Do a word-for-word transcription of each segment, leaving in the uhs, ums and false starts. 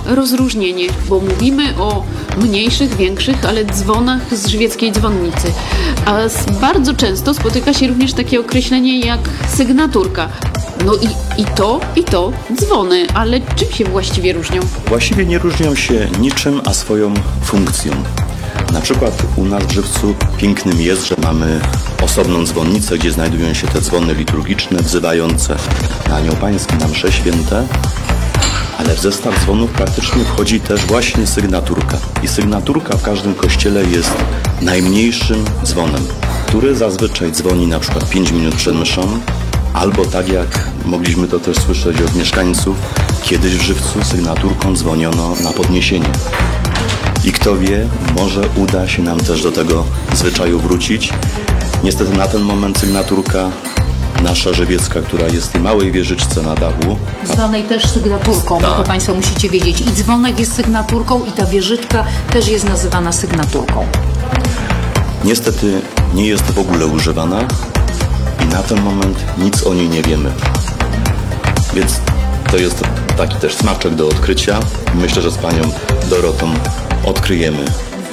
rozróżnienie, bo mówimy o mniejszych, większych, ale dzwonach z żywieckiej dzwonnicy. A bardzo często spotyka się również takie określenie jak sygnaturka. No i, i to, i to dzwony, ale czym się właściwie różnią? Właściwie nie różnią się niczym, a swoją funkcją. Na przykład u nas w Żywcu pięknym jest, że mamy osobną dzwonnicę, gdzie znajdują się te dzwony liturgiczne, wzywające na Anioł Pański, na msze święte, ale w zestaw dzwonów praktycznie wchodzi też właśnie sygnaturka. I sygnaturka w każdym kościele jest najmniejszym dzwonem, który zazwyczaj dzwoni na przykład pięć minut przed mszą, albo tak jak mogliśmy to też słyszeć od mieszkańców, kiedyś w Żywcu sygnaturką dzwoniono na podniesienie. I kto wie, może uda się nam też do tego zwyczaju wrócić. Niestety na ten moment sygnaturka nasza żywiecka, która jest w tej małej wieżyczce na dachu. Zwanej też sygnaturką, Tak. bo to Państwo musicie wiedzieć. I dzwonek jest sygnaturką i ta wieżyczka też jest nazywana sygnaturką. Niestety nie jest w ogóle używana i na ten moment nic o niej nie wiemy. Więc to jest taki też smaczek do odkrycia. Myślę, że z panią Dorotą odkryjemy,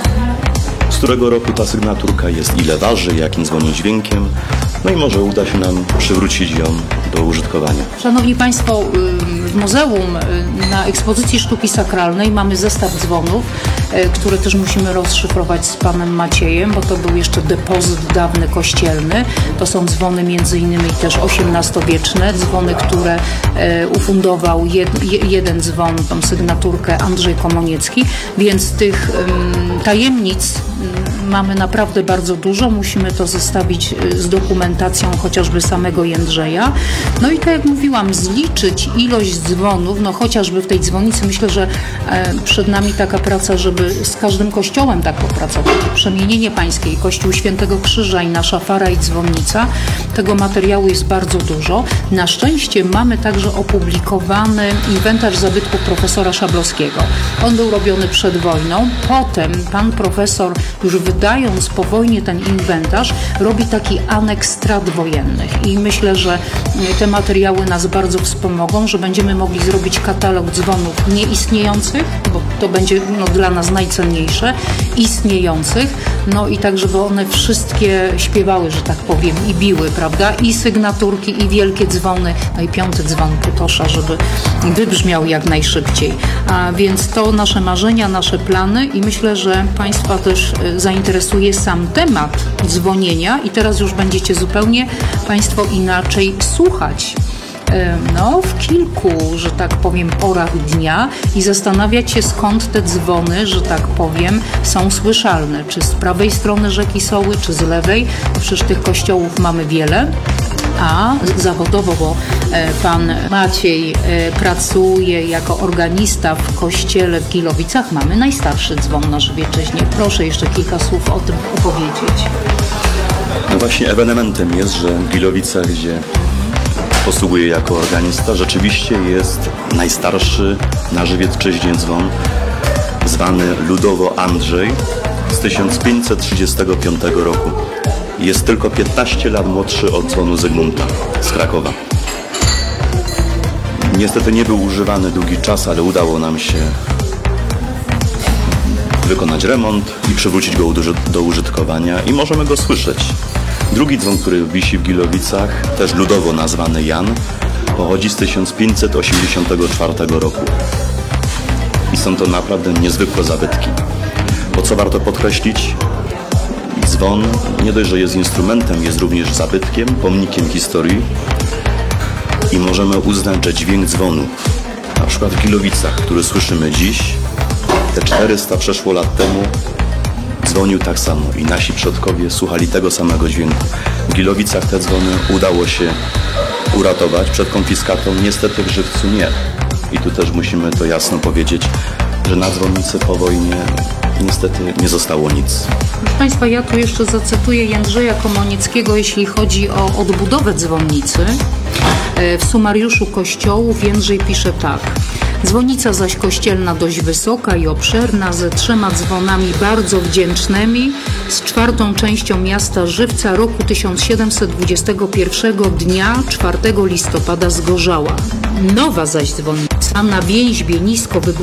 z którego roku ta sygnaturka jest, ile waży, jakim dzwoni dźwiękiem. No i może uda się nam przywrócić ją do użytkowania. Szanowni Państwo, w muzeum na ekspozycji sztuki sakralnej mamy zestaw dzwonów, które też musimy rozszyfrować z panem Maciejem, bo to był jeszcze depozyt dawny kościelny. To są dzwony między innymi też osiemnastowieczne, dzwony, które ufundował jed, jeden dzwon, tą sygnaturkę Andrzej Komoniecki, więc tych tajemnic mamy naprawdę bardzo dużo. Musimy to zestawić z dokumentacją chociażby samego Jędrzeja. No i tak jak mówiłam, zliczyć ilość dzwonów, no chociażby w tej dzwonicy, myślę, że e, przed nami taka praca, żeby z każdym kościołem tak popracować. Przemienienie Pańskie, Kościół Świętego Krzyża i nasza fara i dzwonnica. Tego materiału jest bardzo dużo. Na szczęście mamy także opublikowany inwentarz zabytków profesora Szablowskiego. On był robiony przed wojną. Potem pan profesor, już wydając po wojnie ten inwentarz, robi taki aneks strat wojennych. I myślę, że te materiały nas bardzo wspomogą, że będziemy mogli zrobić katalog dzwonów nieistniejących, bo to będzie no, dla nas najcenniejsze, istniejących, no i tak, żeby one wszystkie śpiewały, że tak powiem, i biły, prawda? I sygnaturki, i wielkie dzwony, no i piąty dzwon Pytosza, żeby wybrzmiał jak najszybciej. A więc to nasze marzenia, nasze plany i myślę, że Państwa też zainteresuje sam temat dzwonienia i teraz już będziecie zupełnie Państwo inaczej słuchać. No, w kilku, że tak powiem, porach dnia i zastanawiać się, skąd te dzwony, że tak powiem, są słyszalne. Czy z prawej strony rzeki Soły, czy z lewej. Przecież tych kościołów mamy wiele. A zawodowo, bo pan Maciej pracuje jako organista w kościele w Gilowicach, mamy najstarszy dzwon na Żywiecczyźnie. Proszę jeszcze kilka słów o tym opowiedzieć. No właśnie ewenementem jest, że w Gilowicach, gdzie posługuję jako organista, rzeczywiście jest najstarszy na Żywiecczyźnie dzwon, zwany ludowo Andrzej, z tysiąc pięćset trzydziestego piątego roku. Jest tylko piętnaście lat młodszy od dzwonu Zygmunta z Krakowa. Niestety nie był używany długi czas, ale udało nam się wykonać remont i przywrócić go do użytkowania i możemy go słyszeć. Drugi dzwon, który wisi w Gilowicach, też ludowo nazwany Jan, pochodzi z tysiąc pięćset osiemdziesiątego czwartego roku. I są to naprawdę niezwykłe zabytki. Bo co warto podkreślić, dzwon nie dość, że jest instrumentem, jest również zabytkiem, pomnikiem historii i możemy uznać, że dźwięk dzwonu, na przykład w Gilowicach, który słyszymy dziś, te czterysta przeszło lat temu, dzwonił tak samo i nasi przodkowie słuchali tego samego dźwięku. W Gilowicach te dzwony udało się uratować przed konfiskatą, niestety w Żywcu nie. I tu też musimy to jasno powiedzieć, że na dzwonnicy po wojnie niestety nie zostało nic. Proszę Państwa, ja tu jeszcze zacytuję Jędrzeja Komonieckiego, jeśli chodzi o odbudowę dzwonnicy. W sumariuszu kościołów Jędrzej pisze tak. Dzwonnica zaś kościelna dość wysoka i obszerna, ze trzema dzwonami bardzo wdzięcznymi, z czwartą częścią miasta Żywca roku tysiąc siedemset dwudziestego pierwszego dnia czwartego listopada zgorzała. Nowa zaś dzwonnica na więźbie nisko wybudowana